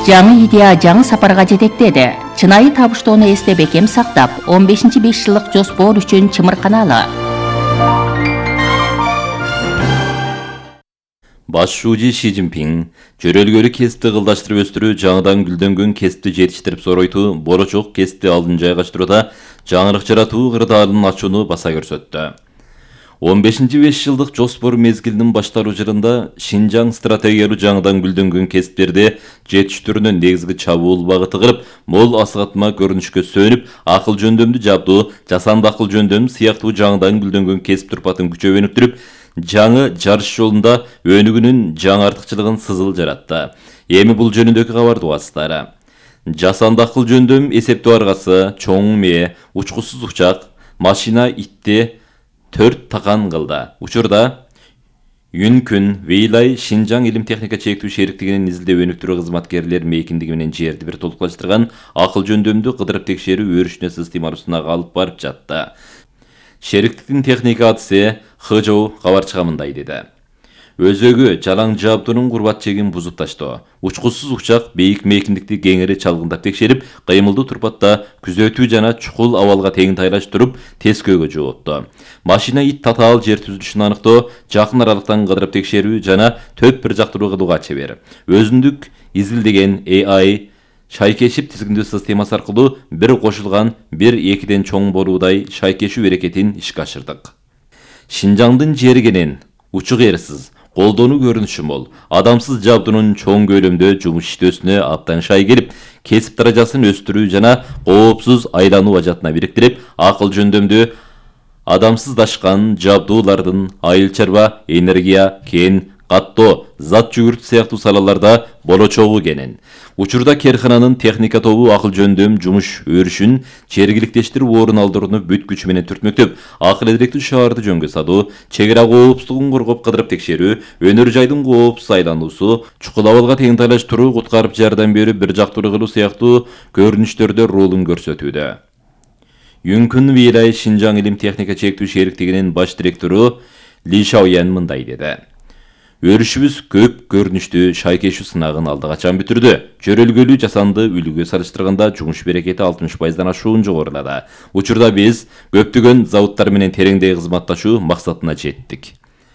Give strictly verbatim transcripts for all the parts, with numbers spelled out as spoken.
жаңы идея жаңы сапарга жетектеди. Чынайы табыштоону эсте бекем сактап, он бешинчи беш жылдык жоспор үчүн чымырканалы. Баш шүүжи Ши Цзиньпин жөрөлгөлү кесипти кылдаштырып өстүрүү, жаңыдан гүлдөнгөн кесипти жетиштирип соройтуу, борочок кесипти алдын жайгаштырууда жаңырык жаратуу кырдаалын ачууну баса көрсөттү. он бешинчи беш жылдык жоспор мезгилинин башталуу жылында Шинжаң стратегиялуу жаңыдан гүлдөнгөн кесиптерди жетиштирүүнүн негизги чабуул багыты кылып, мол асыгатма көрүнүшкө сөнүп, акыл жөндөмдүү жабдуу, жасанды акыл жөндөм сыяктуу жаңыдан гүлдөнгөн кесип турпатын күчөп өнүктүрүп, жаңы жарыш жолунда өнүгүүнүн жаңы артыкчылыгын сызыл жаратты. Эми бул жөнүндөгү кабарды угасыздар. Жасанды акыл жөндөм эсептөө аргасы, чоң мээ, учкусуз учак, машина итти төрт такан кылды. Учурда Юнкүн, Вейлай, Шинжаң илим техника чектүү шериктигинин изилдөө өнүктүрүү кызматкерлери мейкиндиги менен жерди бир толукташтырган акыл жөндөмдү кыдырып текшерүү өрүшүнө системалуусуна алып барып жатты. Шериктиктин техника адысы Хыжоу кабар чыгымындай деди. Өзөгү жалаң жабдуунун курбат чегин бузуп таштоо, учкусуз учак бейик мейкиндикти кеңири чалгындап текшерип, кыймылдуу турпатта күзөтүү жана чукул абалга тең тайлаштырып, тескөөгө жоотту. Машина ит татаал жер түзүлүшүн аныктоо, жакын аралыктан кыдырып текшерүү жана төп бир жактыруу кылууга чебер. Өзүндүк изилдеген А I шайкешип тизгиндөө системасы аркылуу бир кошулган бир экиден чоң болуудай шайкешүү эрекетин ишке ашырдык. Шинжаңдын жергенен учук эрсиз, колдонуу көрүнүшү мол, адамсыз жабдуунун чоң көлөмдө жумуш иштөөсүнө абдан шай келип, кесип даражасын өстүрүү жана коопсуз айлануу ажатына бириктирип, акыл жөндөмдүү адамсыздашкан жабдуулардын айыл чарба, энергия, кен, каттоо, зат жүгүрт сыяктуу салаларда болочогу кенен. Учурда керкананын техника тобу акыл жөндөм жумуш өрүшүн жергиликтештирип орун алдырууну бүт күчү менен түртмөктөп, акыл эдиректүү шаарды жөнгө салуу, чек ара коопсуздугун коргоп кыдырып текшерүү, өнөр жайдын коопсуз айлануусу, чукул абалга тең тайлаштыруу, куткарып жардам берүү, бир жактыруу кылуу сыяктуу көрүнүштөрдө ролун көрсөтүүдө. Юнкүн Вейлай Шинжаң илим техника чектүү шериктигинин баш директору Ли Шаоян мындай деди. Өрүшүбүз көп көрүнүштүү шайкешүү сынагын алды качан бүтүрдү. Жөрөлгөлүү жасанды үлгүгө салыштырганда жумуш берекети алтымыш пайыздан ашуун жогорулады. Учурда биз көптөгөн заводдор менен тереңдей кызматташуу максатына жеттик.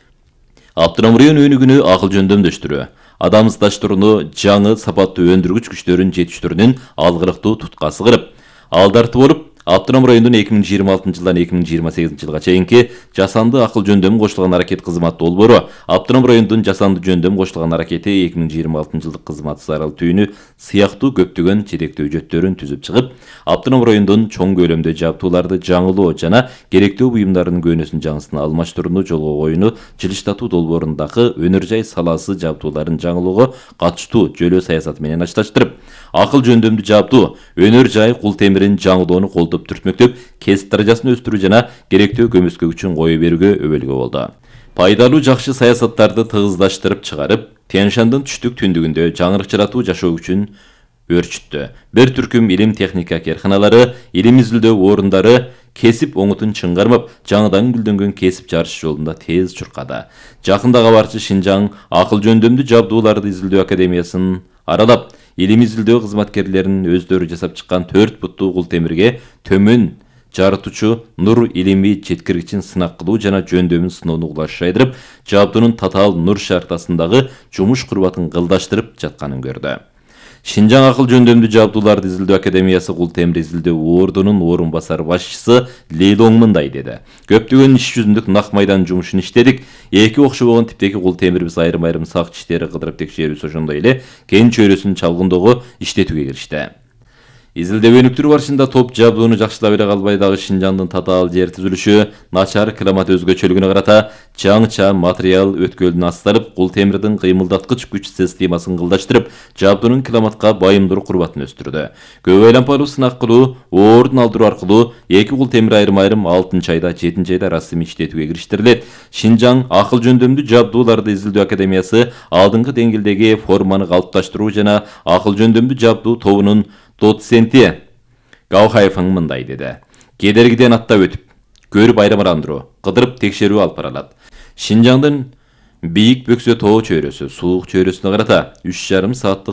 Автоном район өнүгүүнү акыл жөндөмдөштүрүү, адамсыздаштырууну жаңы сапаттуу өндүргүч күчтөрүн жетиштирүүнүн алгырыктуу туткасы кырып, алдарты болуп, Автоном райондун эки миң жыйырма алтынчы жылдан эки миң жыйырма сегизинчи жылга чейинки жасанды акыл жөндөм кошулган аракет кызмат долбоору, Автоном райондун жасанды жөндөм кошулган аракети эки миң жыйырма алтынчы жылдык кызмат зарыл түйүнү сыяктуу көптөгөн жетектөө жөттөрүн түзүп чыгып, Автоном райондун чоң көлөмдө жабдууларды жаңылоо жана керектүү буюмдардын көнөсүн жаңысына алмаштырууну жолго коюуну жылыштатуу долбоорундагы өнөр жай саласы жабдууларын жаңылоого катыштуу жөлөө саясаты менен ашташтырып, акыл жөндөмдүү жабдуу, өнөр жай кул темирин жаңылоону колдоп түртмөктөп, кесип даражасын өстүрүү жана керектүү көмөскө күчүн кое берүүгө өбөлгө болду. Пайдалуу жакшы саясаттарды тыгыздаштырып чыгарып, Тянь-Шандын түштүк түндүгүндө жаңырык жаратуу жашоо үчүн өрчүттү. Бир түркүм илим техника керканалары, илим изилдөө орундары кесип оңутун чыңгармап, жаңыдан гүлдөнгөн кесип жарыш жолунда тез чуркады. Жакында кабарчы Шинжаң акыл жөндөмдүү жабдууларды изилдөө академиясын аралап, илим изилдөө кызматкерлеринин өздөрү жасап чыккан төрт буттуу кул темирге төмөн жарытуучу нур илимий жеткиргичин сынак кылуу жана жөндөмүн сыноону кулаш жайдырып, жабдуунун татаал нур шартасындагы жумуш курбатын кылдаштырып жатканын көрдү. Шинжаң акыл жөндөмдүү жабдууларды изилдөө академиясы кул темир изилдөө ордунун орун басар башчысы Ли Лонг мындай деди. Көптөгөн иш жүзүндүк нак майдан жумушун иштедик. Эки окшобогон типтеги кул темирибиз айрым-айрым сак иштери кыдырып текшерүүсү ошондой эле кен чөйрөсүн чалгындоого иштетүүгө киришти. Изилдөө өнүктүрүү барышында топ жабдууну жакшылап эле калбай дагы Шинжаңдын татаал жер түзүлүшү, начар климат өзгөчөлүгүнө карата жаңыча материал өткөлүн астырып, кул темирдин кыймылдаткыч күч системасын кылдаштырып, жабдуунун климатка байымдуу курбатын өстүрдү. Көп айланпалуу сынак кылуу, ордун алдыруу аркылуу эки кул темир айрым-айрым алтынчы айда, жетинчи айда расмий иштетүүгө кириштирилет. Шинжаң акыл жөндөмдүү жабдууларды изилдөө академиясы алдыңкы деңгээлдеги форманы калыпташтыруу жана акыл жөндөмдүү жабдуу тобунун доценти Гао Хайфeng мындай деди. Кедергиден аттап өтүп, көрүп айырмаландыруу, кыдырып текшерүү алып барылат. Шинжаңдын бийик бөксө тоо чөйрөсү, суук чөйрөсүнө карата үч жарым сааттык